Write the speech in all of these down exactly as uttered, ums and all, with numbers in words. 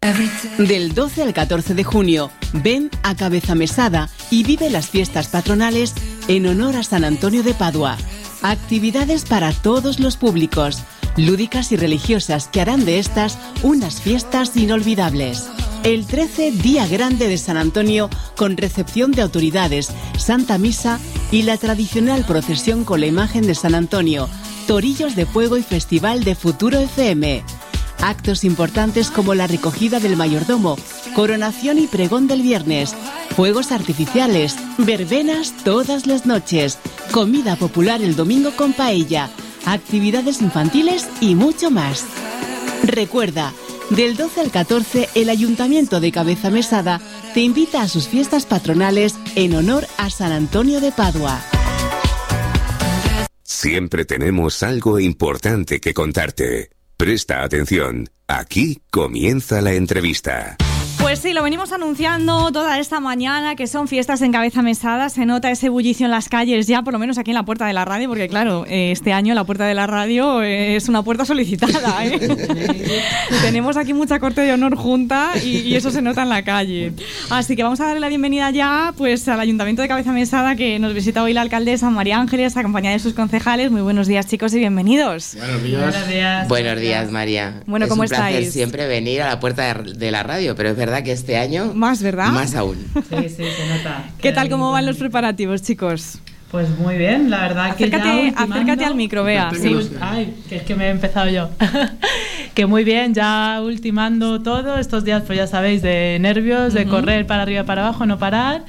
Del doce al catorce de junio, ven a Cabeza Mesada y vive las fiestas patronales en honor a San Antonio de Padua. Actividades para todos los públicos, lúdicas y religiosas que harán de estas unas fiestas inolvidables. El trece, Día Grande de San Antonio, con recepción de autoridades, Santa Misa y la tradicional procesión con la imagen de San Antonio, torillos de fuego y festival de Futuro F M. Actos importantes como la recogida del mayordomo, coronación y pregón del viernes, fuegos artificiales, verbenas todas las noches, comida popular el domingo con paella, actividades infantiles y mucho más. Recuerda, del doce al catorce, el Ayuntamiento de Cabeza Mesada te invita a sus fiestas patronales en honor a San Antonio de Padua. Siempre tenemos algo importante que contarte. Presta atención, aquí comienza la entrevista. Pues sí, lo venimos anunciando toda esta mañana, que son fiestas en Cabeza Mesada. Se nota ese bullicio en las calles ya, por lo menos aquí en la puerta de la radio, porque claro, este año la puerta de la radio es una puerta solicitada, ¿eh? Tenemos aquí mucha corte de honor junta y, y eso se nota en la calle. Así que vamos a darle la bienvenida ya pues al Ayuntamiento de Cabeza Mesada, que nos visita hoy la alcaldesa María Ángeles, acompañada de sus concejales. Muy buenos días, chicos, y bienvenidos. Buenos días. Buenos días, buenos días María. Bueno, ¿cómo estáis? Es un placer siempre venir a la puerta de, de la radio, pero es verdad que este año más, ¿verdad? Más aún. Sí, sí, se nota. ¿Qué tal, cómo van los preparativos, chicos? Pues muy bien, la verdad que acércate, ya ultimando... acércate al micro, Bea. Sí. Ay, que es que me he empezado yo. Que muy bien, ya ultimando todo. Estos días, pues ya sabéis, de nervios, de uh-huh. correr para arriba y para abajo, no parar.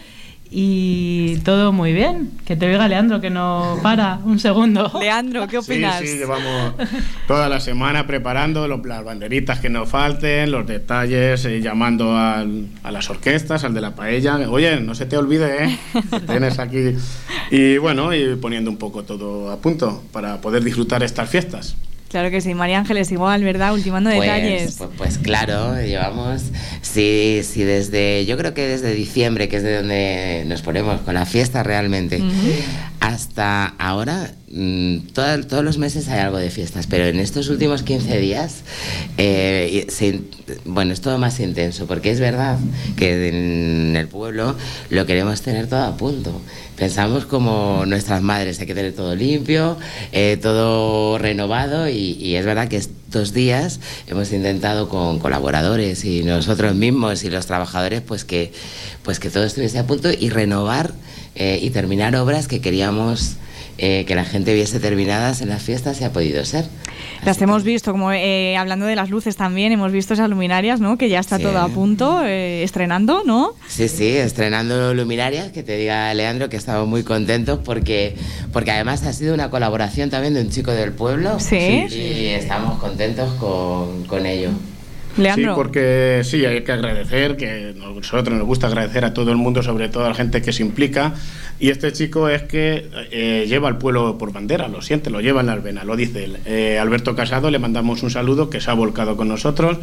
Y todo muy bien. Que te oiga Leandro, que no para un segundo. Leandro, ¿qué opinas? Sí, sí, llevamos toda la semana preparando los, las banderitas que nos falten, los detalles, eh, llamando al, a las orquestas, al de la paella. Oye, no se te olvide, ¿eh? Tienes aquí. Y bueno, y poniendo un poco todo a punto para poder disfrutar estas fiestas. Claro que sí, María Ángeles igual, ¿verdad? Ultimando pues, detalles. Pues, pues claro, llevamos, sí, sí, desde, yo creo que desde diciembre, que es de donde nos ponemos con la fiesta realmente, uh-huh. hasta ahora, mmm, todo, todos los meses hay algo de fiestas, pero en estos últimos quince días, eh, se, bueno, es todo más intenso, porque es verdad que en el pueblo lo queremos tener todo a punto. Pensamos como nuestras madres, hay que tener todo limpio, eh, todo renovado y, y es verdad que estos días hemos intentado con colaboradores y nosotros mismos y los trabajadores pues que, pues que todo estuviese a punto y renovar eh, y terminar obras que queríamos eh, que la gente viese terminadas en las fiestas y ha podido ser. Las Así hemos que... visto, como eh, hablando de las luces también, hemos visto esas luminarias, ¿no? Que ya está sí. todo a punto, eh, estrenando, ¿no? Sí, sí, estrenando luminarias, que te diga Leandro que estamos muy contentos porque, porque además ha sido una colaboración también de un chico del pueblo. Sí. Y estamos contentos con, con ello. Leandro. Sí, porque sí, hay que agradecer, que nosotros nos gusta agradecer a todo el mundo, sobre todo a la gente que se implica, y este chico es que eh, lleva al pueblo por bandera, lo siente, lo lleva en las venas, lo dice él. Eh, Alberto Casado, le mandamos un saludo, que se ha volcado con nosotros.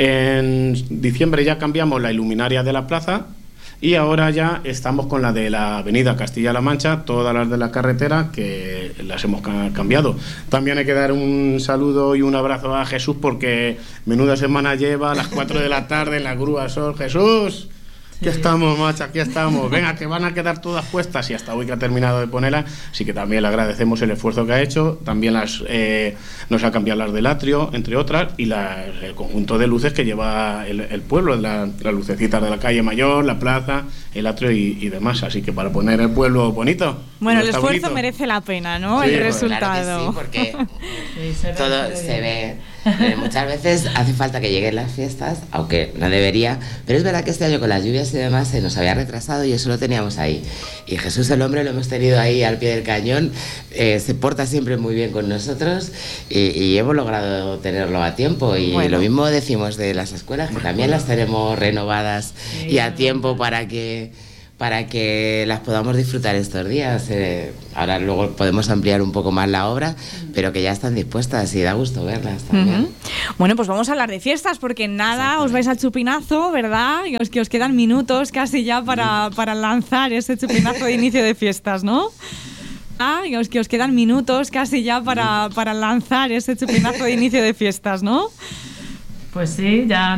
En diciembre ya cambiamos la iluminaria de la plaza, y ahora ya estamos con la de la avenida Castilla-La Mancha, todas las de la carretera que las hemos cambiado. También hay que dar un saludo y un abrazo a Jesús porque menuda semana lleva a las cuatro de la tarde en la grúa Sol. Jesús, aquí estamos, macho, aquí estamos. Venga, que van a quedar todas puestas y hasta hoy que ha terminado de ponerlas. Así que también le agradecemos el esfuerzo que ha hecho. También las eh, nos ha cambiado las del atrio, entre otras, y las, el conjunto de luces que lleva el, el pueblo, la, las lucecitas de la calle Mayor, la plaza, el atrio y, y demás. Así que para poner el pueblo bonito. Bueno, el esfuerzo bonito. Merece la pena, ¿no? Sí, el resultado. Claro que sí, porque sí, se todo ve, se ve. Eh, muchas veces hace falta que lleguen las fiestas, aunque no debería, pero es verdad que este año con las lluvias y demás se nos había retrasado y eso lo teníamos ahí. Y Jesús el hombre lo hemos tenido ahí al pie del cañón, eh, se porta siempre muy bien con nosotros y, y hemos logrado tenerlo a tiempo. Y bueno, lo mismo decimos de las escuelas, que también las tenemos renovadas sí, y a tiempo para que... para que las podamos disfrutar estos días. Eh, ahora luego podemos ampliar un poco más la obra, pero que ya están dispuestas y da gusto verlas también. Uh-huh. Bueno, pues vamos a hablar de fiestas, porque nada, os vais al chupinazo, ¿verdad? Y os, que os quedan minutos casi ya para, para lanzar ese chupinazo de inicio de fiestas, ¿no? Ah, y os, que os quedan minutos casi ya para, para lanzar ese chupinazo de inicio de fiestas, ¿no? Pues sí, ya